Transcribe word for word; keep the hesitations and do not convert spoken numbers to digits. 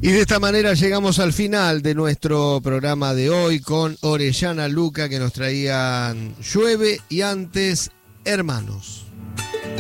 Y de esta manera llegamos al final de nuestro programa de hoy con Orellana Luca, que nos traían Llueve y antes Hermanos.